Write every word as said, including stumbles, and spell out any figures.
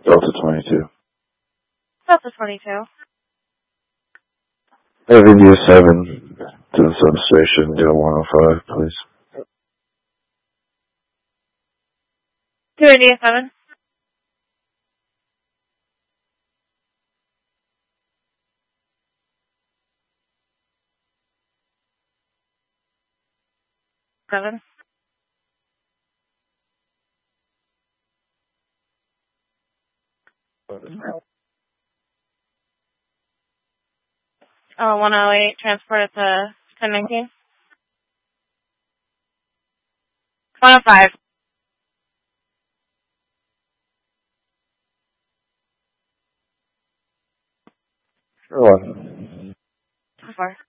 Delta twenty-two. Delta twenty-two. Have India seven to the substation, Deal one oh five, please. To India seven. Seven. Oh, one oh eight, transport to ten nineteen. one oh five. Sure. Four.